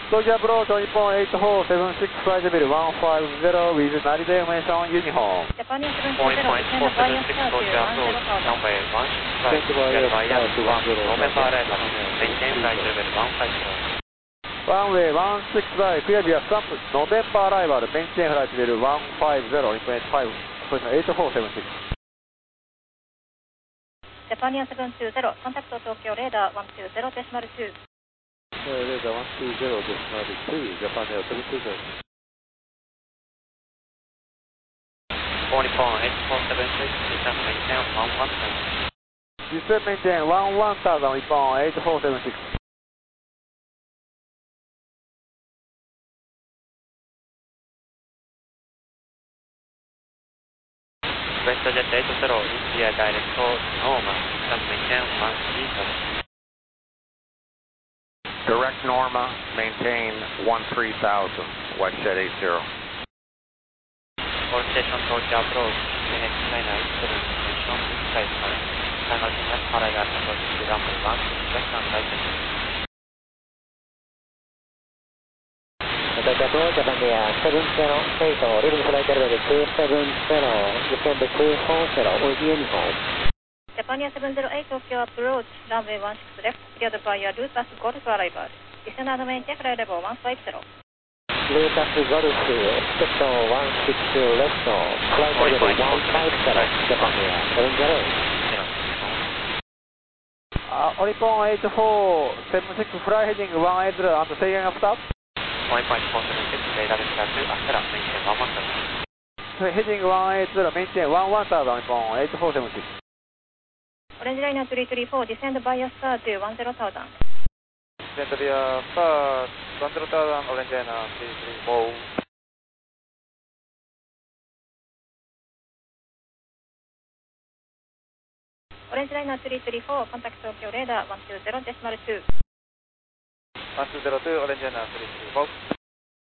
Tokyo approach on Nippon 8476 flight level 150 with Narita information uniform. Japanese 720, descend via star to 10,000. Runway 16, via November arrival, maintain flight level 150. Runway 16 right, clear via stamp, November arrival, maintain flight level 150, Nippon 8476. Japan 720, contact Tokyo radar 120.2. Radar 120.2, Japan 720. Nippon 8476, descend maintain 110. Descend maintain 11000, Nippon 8476. WestJet 80, India direct to Norma, descend maintain 130. Direct Norma, maintain 13,000, WestJet 80. All station Tokyo approach, NX 997, information, side current. Final signal, arrival approach to runway 16, left and right engine. Tokyo approach, Japan Air 708, leaving flight level 270, descend 240 with uniform. Japan 708, Tokyo approach, runway 16 left, cleared via Lucas Golf arrival. Descend and maintain flight level 150. Lucas Golf, section 16 left, flight level 150, Japan Air 708. Nippon 8476, fly heading 180 and say again after. 1.476, radar vector 2, Astera, maintain 110. Heading 180, maintain 11000, Nippon 8476. Orange Liner 334, descend via star to 10,000. Descend via star 10,000, Orange Liner 334. Orange Liner 334, contact Tokyo radar 120.2. 102, Orange Liner 334.